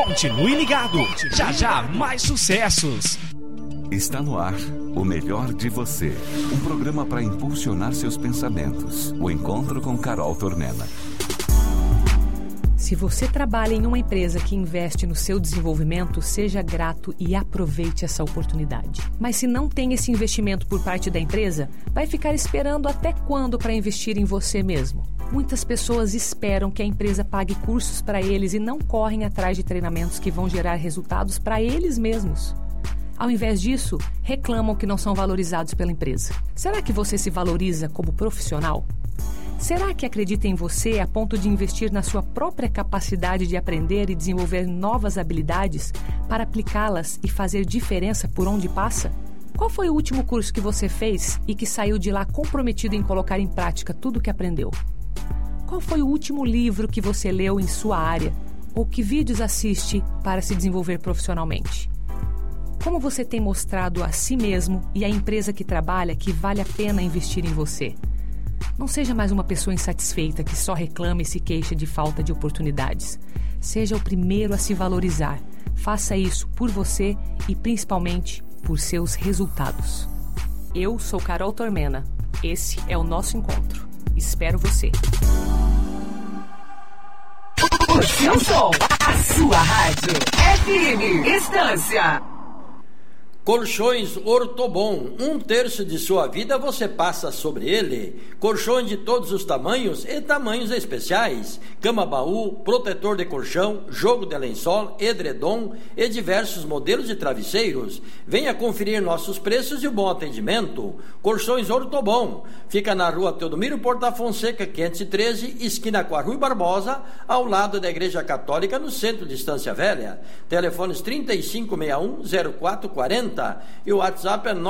Continue ligado. Já já mais sucessos. Está no ar O Melhor de Você, um programa para impulsionar seus pensamentos. O encontro com Carol Tormena. Se você trabalha em uma empresa que investe no seu desenvolvimento, seja grato e aproveite essa oportunidade. Mas se não tem esse investimento por parte da empresa, vai ficar esperando até quando para investir em você mesmo? Muitas pessoas esperam que a empresa pague cursos para eles e não correm atrás de treinamentos que vão gerar resultados para eles mesmos. Ao invés disso, reclamam que não são valorizados pela empresa. Será que você se valoriza como profissional? Será que acredita em você a ponto de investir na sua própria capacidade de aprender e desenvolver novas habilidades para aplicá-las e fazer diferença por onde passa? Qual foi o último curso que você fez e que saiu de lá comprometido em colocar em prática tudo o que aprendeu? Qual foi o último livro que você leu em sua área? Ou que vídeos assiste para se desenvolver profissionalmente? Como você tem mostrado a si mesmo e à empresa que trabalha que vale a pena investir em você? Não seja mais uma pessoa insatisfeita que só reclama e se queixa de falta de oportunidades. Seja o primeiro a se valorizar. Faça isso por você e principalmente por seus resultados. Eu sou Carol Tormena. Esse é o nosso encontro. Espero você. O seu som, a sua rádio. FM Estância. Colchões Ortobon, 1/3 de sua vida você passa sobre ele. Colchões de todos os tamanhos e tamanhos especiais. Cama baú, protetor de colchão, jogo de lençol, edredom e diversos modelos de travesseiros. Venha conferir nossos preços e o bom atendimento. Colchões Ortobon, fica na rua Teodomiro Porta Fonseca, 513, esquina com a Rui Barbosa, ao lado da Igreja Católica, no centro de Estância Velha. Telefones 3561-0440 e o WhatsApp é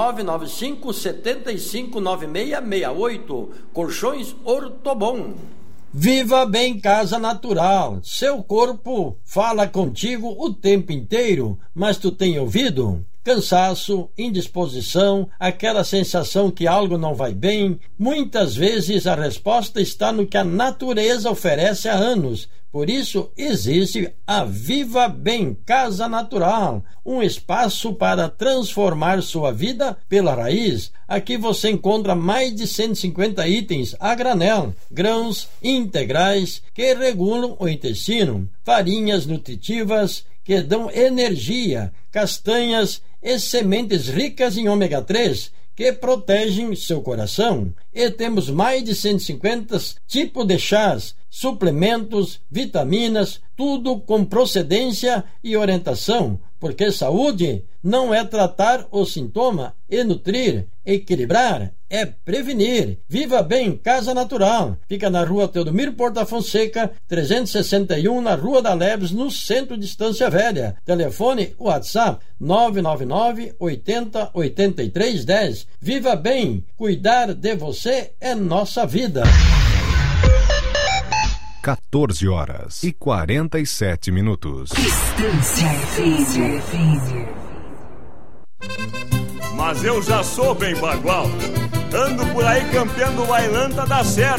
995-759668. Colchões Ortobon. Viva Bem Casa Natural. Seu corpo fala contigo o tempo inteiro, mas tu tem ouvido? Cansaço, indisposição, aquela sensação que algo não vai bem. Muitas vezes a resposta está no que a natureza oferece há anos. Por isso existe a Viva Bem Casa Natural, um espaço para transformar sua vida pela raiz. Aqui você encontra mais de 150 itens a granel, grãos integrais que regulam o intestino, farinhas nutritivas que dão energia, castanhas e sementes ricas em ômega 3 que protegem seu coração. E temos mais de 150 tipos de chás, suplementos, vitaminas, tudo com procedência e orientação, porque saúde não é tratar o sintoma e nutrir, equilibrar, é prevenir. Viva Bem Casa Natural. Fica na rua Teodomiro Porta Fonseca, 361, na Rua da Leves, no centro de Estância Velha. Telefone WhatsApp 999 80 83 10. Viva Bem, cuidar de você é nossa vida. 14h47. Estância FM. Mas eu já sou bem bagual. Ando por aí campeando bailanta da serra.